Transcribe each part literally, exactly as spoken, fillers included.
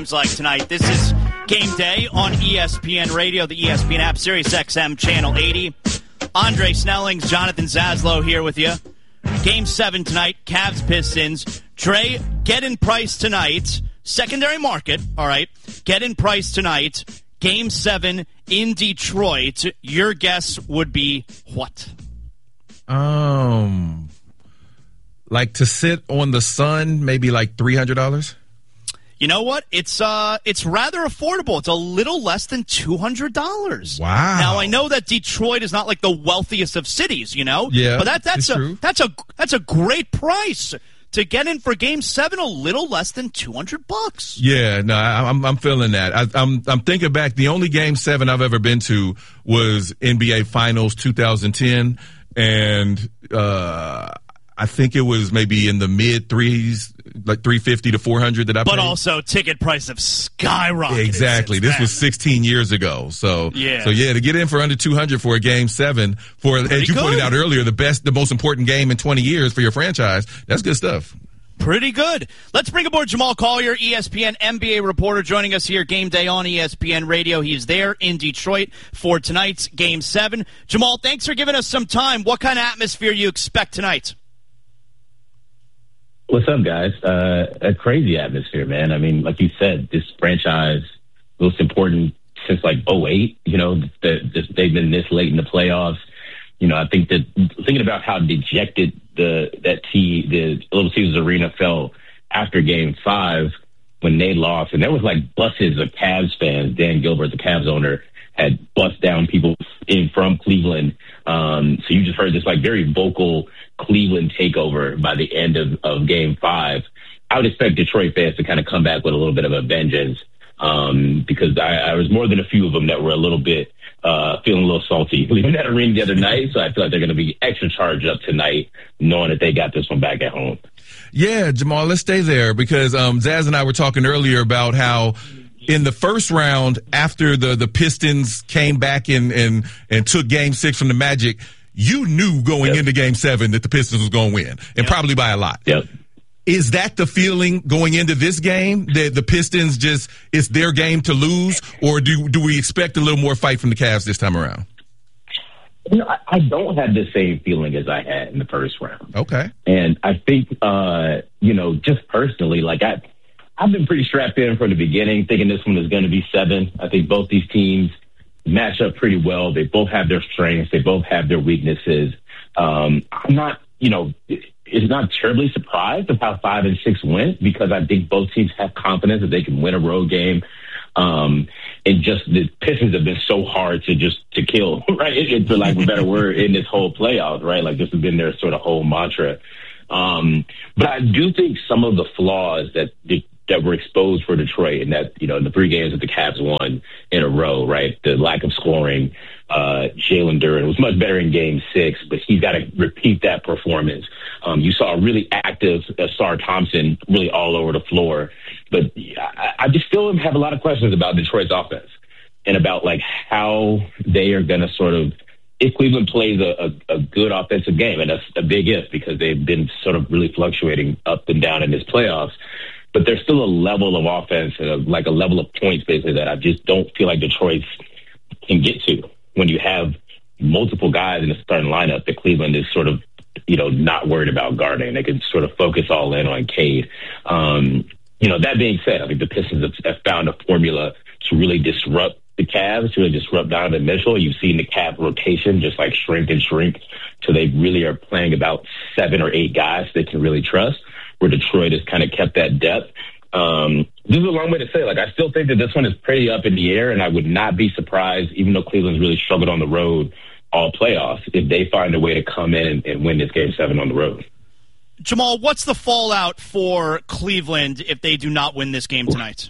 seems like tonight. This is Game Day on E S P N Radio, the E S P N app, Sirius X M Channel eighty. Andre Snellings, Jonathan Zaslow here with you. Game seven tonight, Cavs Pistons. Trey, get in price tonight. Secondary market, all right. Get in price tonight. Game seven in Detroit. Your guess would be what? Um, like to sit on the sun, maybe like three hundred dollars. You know what? It's uh, it's rather affordable. It's a little less than two hundred dollars. Wow! Now I know that Detroit is not like the wealthiest of cities, you know. Yeah, but that that's a true. that's a that's a great price to get in for Game Seven. A little less than two hundred bucks. Yeah, no, I, I'm I'm feeling that. I, I'm I'm thinking back. The only Game Seven I've ever been to was N B A Finals two thousand ten, and uh, I think it was maybe in the mid threes. Like three fifty to four hundred that I paid. But also ticket prices have skyrocketed. Exactly. This then. was sixteen years ago. So, yeah. so yeah, to get in for under two hundred for a game seven for, Pretty as you good. pointed out earlier, the best, the most important game in twenty years for your franchise. That's good stuff. Pretty good. Let's bring aboard Jamal Collier, E S P N N B A reporter, joining us here Game Day on E S P N Radio. He's there in Detroit for tonight's Game seven. Jamal, thanks for giving us some time. What kind of atmosphere you expect tonight? What's up, guys? Uh, a crazy atmosphere, man. I mean, like you said, this franchise, most important since like oh eight, you know, the, the, they've been this late in the playoffs. You know, I think that thinking about how dejected the that T, the Little Caesars Arena felt after game five when they lost, and there was like buses of Cavs fans. Dan Gilbert, the Cavs owner, had bust down people in from Cleveland. Um, so you just heard this like very vocal Cleveland takeover by the end of, of game five. I would expect Detroit fans to kind of come back with a little bit of a vengeance um, because I, I was more than a few of them that were a little bit uh, feeling a little salty leaving that arena the other night. So I feel like they're going to be extra charged up tonight knowing that they got this one back at home. Yeah, Jamal, let's stay there because um, Zaz and I were talking earlier about how in the first round, after the, the Pistons came back and, and, and took game six from the Magic, you knew going yep. into game seven that the Pistons was going to win, and yep. probably by a lot. Yep. Is that the feeling going into this game, that the Pistons just, it's their game to lose, or do do we expect a little more fight from the Cavs this time around? You know, I, I don't have the same feeling as I had in the first round. Okay. And I think, uh, you know, just personally, like I, I've been pretty strapped in from the beginning, thinking this one is going to be seven. I think both these teams match up pretty well. They both have their strengths. They both have their weaknesses. Um, I'm not, you know, it's not terribly surprised of how five and six went because I think both teams have confidence that they can win a road game. Um, and just the Pistons have been so hard to just to kill, right? It, it, for lack of a better word, in this whole playoffs, right? Like this has been their sort of whole mantra. Um, but I do think some of the flaws that the that were exposed for Detroit and that, you know, the three games that the Cavs won in a row, right? The lack of scoring, uh, Jalen Duren was much better in game six, but he's got to repeat that performance. Um, you saw a really active uh, Sar Thompson really all over the floor, but I, I just still have a lot of questions about Detroit's offense and about like how they are going to sort of, if Cleveland plays a, a, a good offensive game, and that's a big if because they've been sort of really fluctuating up and down in this playoffs. But there's still a level of offense, uh, like a level of points, basically, that I just don't feel like Detroit can get to when you have multiple guys in the starting lineup that Cleveland is sort of, you know, not worried about guarding. They can sort of focus all in on Cade. Um, you know, that being said, I think the Pistons have, have found a formula to really disrupt the Cavs, to really disrupt Donovan Mitchell. You've seen the Cavs rotation just like shrink and shrink till they really are playing about seven or eight guys they can really trust, where Detroit has kind of kept that depth. Um, this is a long way to say, like, I still think that this one is pretty up in the air, and I would not be surprised, even though Cleveland's really struggled on the road all playoffs, if they find a way to come in and, and win this game seven on the road. Jamal, what's the fallout for Cleveland if they do not win this game tonight?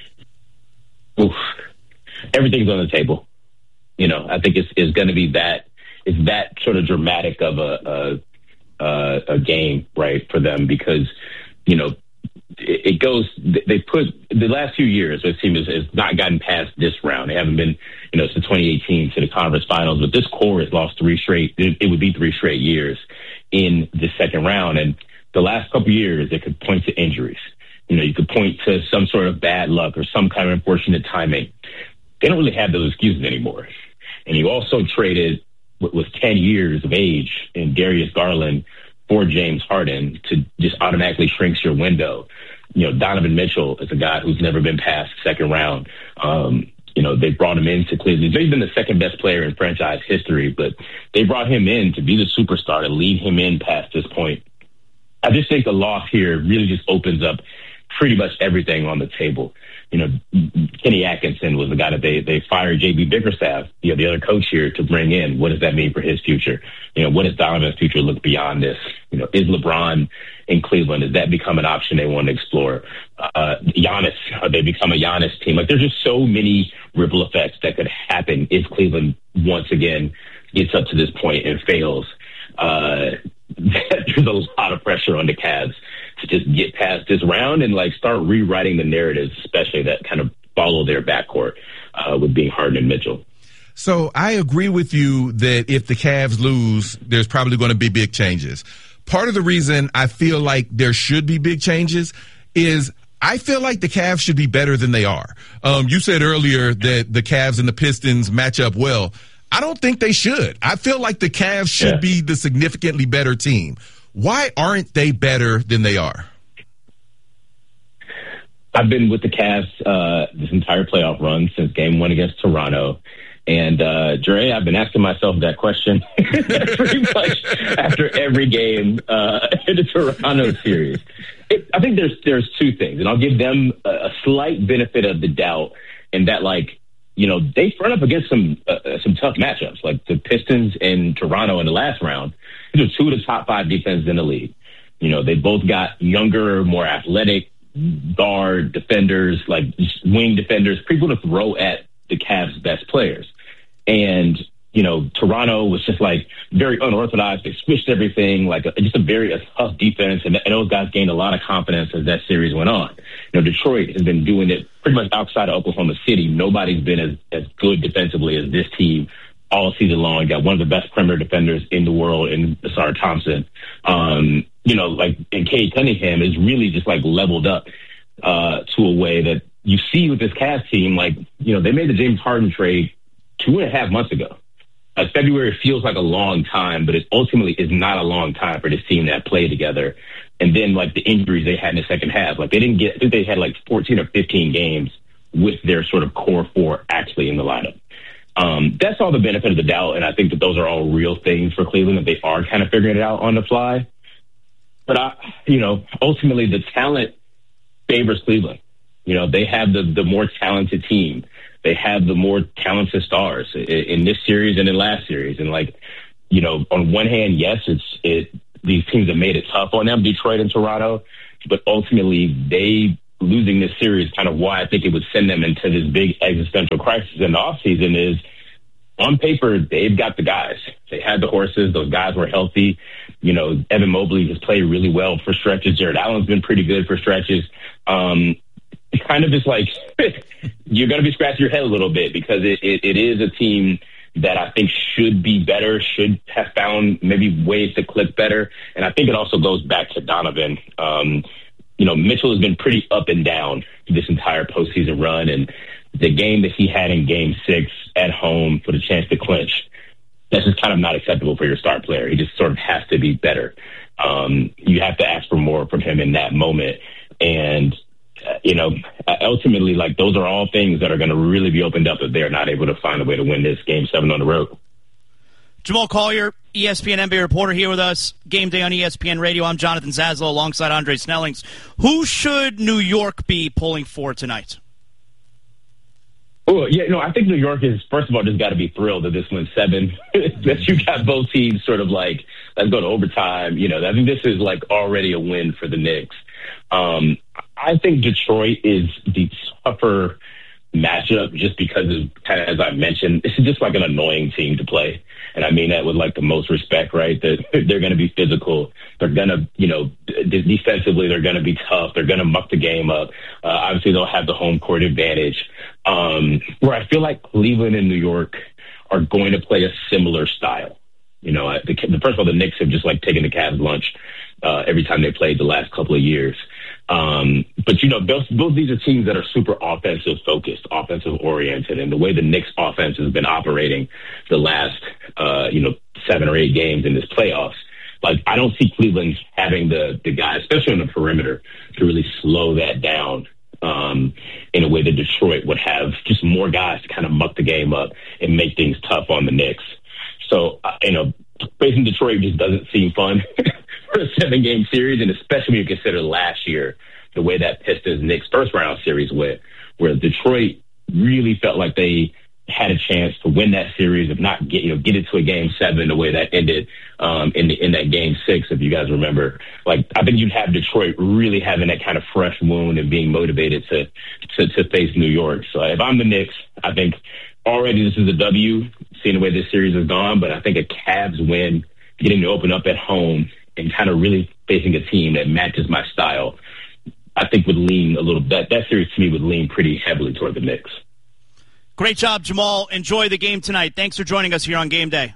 Oof. Everything's on the table. You know, I think it's, it's going to be that, it's that sort of dramatic of a, a, a, a game, right, for them because, you know, it, it goes, they put the last few years, this team has, has not gotten past this round. They haven't been, you know, since twenty eighteen to the conference finals, but this core has lost three straight, it, it would be three straight years in the second round. And the last couple of years, it could point to injuries. You know, you could point to some sort of bad luck or some kind of unfortunate timing. They don't really have those excuses anymore. And you also traded what was ten years of age in Darius Garland for James Harden to just automatically shrinks your window. You know, Donovan Mitchell is a guy who's never been past second round. Um, you know, they brought him into Cleveland. He's been the second best player in franchise history, but they brought him in to be the superstar, to lead him in past this point. I just think the loss here really just opens up pretty much everything on the table. You know, Kenny Atkinson was the guy that they, they fired J B Bickerstaff, you know, the other coach here, to bring in. What does that mean for his future? You know, what does Donovan's future look beyond this? You know, is LeBron in Cleveland? Does that become an option they want to explore? Uh, Giannis, are they become a Giannis team? Like, there's just so many ripple effects that could happen if Cleveland once again gets up to this point and fails. Uh, there's a lot of pressure on the Cavs to just get past this round and like start rewriting the narratives, especially that kind of follow their backcourt uh, with being Harden and Mitchell. So I agree with you that if the Cavs lose, there's probably going to be big changes. Part of the reason I feel like there should be big changes is I feel like the Cavs should be better than they are. Um, you said earlier that the Cavs and the Pistons match up well. I don't think they should. I feel like the Cavs should yeah. be the significantly better team. Why aren't they better than they are? I've been with the Cavs uh, this entire playoff run since game one against Toronto. And, uh, Dre, I've been asking myself that question pretty much after every game uh, in the Toronto series. It, I think there's there's two things, and I'll give them a, a slight benefit of the doubt in that, like, you know, they front up against some uh, some tough matchups, like the Pistons and Toronto in the last round. These are two of the top five defenses in the league. You know, they both got younger, more athletic guard defenders, like wing defenders, people to throw at the Cavs' best players. And, you know, Toronto was just like very unorthodox. They switched everything, like a, just a very a tough defense. And, and those guys gained a lot of confidence as that series went on. You know, Detroit has been doing it pretty much outside of Oklahoma City. Nobody's been as, as good defensively as this team all season long. You got one of the best perimeter defenders in the world in Asar Thompson. Um, you know, like, and Cade Cunningham is really just like leveled up uh, to a way that you see with this Cavs team. Like, you know, they made the James Harden trade two and a half months ago. Uh, February feels like a long time, but it ultimately is not a long time for this team that played together. And then, like, the injuries they had in the second half, like, they didn't get, I think they had like fourteen or fifteen games with their sort of core four actually in the lineup. Um, that's all the benefit of the doubt, and I think that those are all real things for Cleveland, that they are kind of figuring it out on the fly. But, I, you know, ultimately the talent favors Cleveland. You know, they have the, the more talented team. They have the more talented stars in, in this series and in last series. And, like, you know, on one hand, yes, it's it. These teams have made it tough on them, Detroit and Toronto, but ultimately they losing this series, kind of why I think it would send them into this big existential crisis in the offseason is, on paper, they've got the guys. They had the horses. Those guys were healthy. You know, Evan Mobley has played really well for stretches. Jared Allen's been pretty good for stretches. Um, it kind of is like you're going to be scratching your head a little bit because it, it, it is a team that I think should be better, should have found maybe ways to click better. And I think it also goes back to Donovan. Um, you know, Mitchell has been pretty up and down this entire postseason run. And the game that he had in game six at home for the chance to clinch, that's just kind of not acceptable for your star player. He just sort of has to be better. Um, you have to ask for more from him in that moment. And, uh, you know, ultimately, like, those are all things that are going to really be opened up if they're not able to find a way to win this game seven on the road. Jamal Collier, E S P N N B A reporter, here with us. Game day on E S P N Radio. I'm Jonathan Zaslow alongside Andre Snellings. Who should New York be pulling for tonight? Oh, yeah, no, I think New York is, first of all, just got to be thrilled that this went seven, that you got both teams sort of like, let's go to overtime. You know, I think this is like already a win for the Knicks. Um, I think Detroit is the tougher matchup just because, of, kind of, as I mentioned, this is just like an annoying team to play. And I mean that with like the most respect, right? That they're going to be physical. They're going to, you know, defensively, they're going to be tough. They're going to muck the game up. Uh, obviously, they'll have the home court advantage. Um, where I feel like Cleveland and New York are going to play a similar style. You know, the, the first of all, the Knicks have just like taken the Cavs lunch uh, every time they played the last couple of years. Um, but, you know, both, both these are teams that are super offensive focused, offensive oriented. And the way the Knicks offense has been operating the last, uh, you know, seven or eight games in this playoffs, like, I don't see Cleveland having the, the guys, especially on the perimeter, to really slow that down um, in a way that Detroit would have just more guys to kind of muck the game up and make things tough on the Knicks. So, uh, you know, facing Detroit just doesn't seem fun for a seven-game series, and especially when you consider last year, the way that Pistons-Knicks first-round series went, where Detroit really felt like they had a chance to win that series, if not get, you know, get it to a game seven the way that ended um, in the, in that game six, if you guys remember. Like, I think you'd have Detroit really having that kind of fresh wound and being motivated to, to, to face New York. So if I'm the Knicks, I think already this is a W, seeing the way this series has gone, but I think a Cavs win, getting to open up at home and kind of really facing a team that matches my style, I think would lean a little, that, that series to me would lean pretty heavily toward the Knicks. Great job, Jamal. Enjoy the game tonight. Thanks for joining us here on Game Day.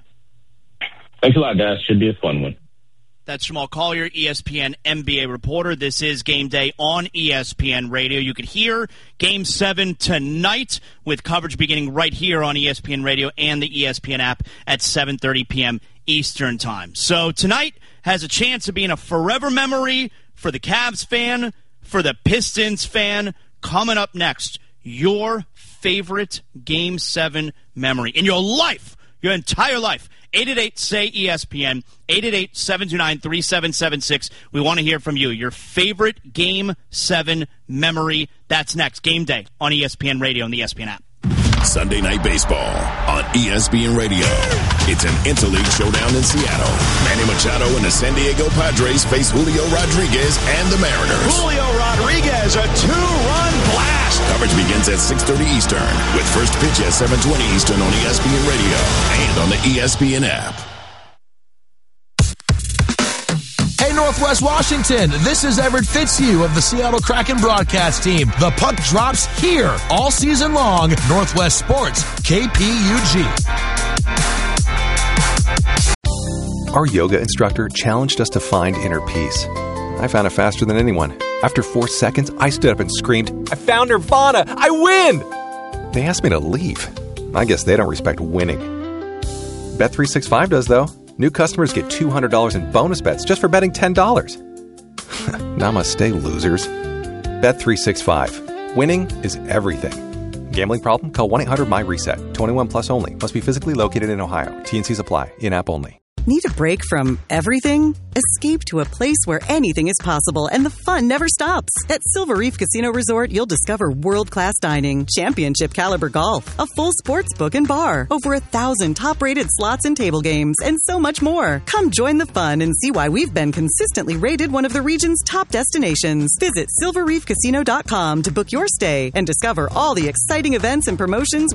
Thanks a lot, guys. Should be a fun one. That's Jamal Collier, E S P N N B A reporter. This is Game Day on E S P N Radio. You could hear Game seven tonight with coverage beginning right here on E S P N Radio and the E S P N app at seven thirty p.m. Eastern Time. So tonight has a chance of being a forever memory for the Cavs fan, for the Pistons fan. Coming up next, your favorite Game seven memory in your life, your entire life. eight eight eight, S A Y, E S P N, eight eight eight, seven two nine, three seven seven six. We want to hear from you. Your favorite Game seven memory. That's next. Game Day on E S P N Radio and the E S P N app. Sunday Night Baseball on E S P N Radio. It's an interleague showdown in Seattle. Manny Machado and the San Diego Padres face Julio Rodriguez and the Mariners. Julio Rodriguez, a two-run blast. Coverage begins at six thirty Eastern with first pitch at seven twenty Eastern on E S P N Radio and on the E S P N app. Hey, Northwest Washington, this is Everett Fitzhugh of the Seattle Kraken broadcast team. The puck drops here all season long. Northwest Sports, K P U G. Our yoga instructor challenged us to find inner peace. I found it faster than anyone. After four seconds, I stood up and screamed, "I found Nirvana! I win!" They asked me to leave. I guess they don't respect winning. Bet three sixty-five does, though. New customers get two hundred dollars in bonus bets just for betting ten dollars. Namaste, losers. Bet three sixty-five. Winning is everything. Gambling problem? Call one eight hundred M Y reset. twenty-one plus only. Must be physically located in Ohio. T and Cs apply. In-app only. Need a break from everything? Escape to a place where anything is possible and the fun never stops. At Silver Reef Casino Resort, you'll discover world-class dining, championship caliber golf, a full sports book and bar, over a thousand top-rated slots and table games, and so much more. Come join the fun and see why we've been consistently rated one of the region's top destinations. Visit silver reef casino dot com to book your stay and discover all the exciting events and promotions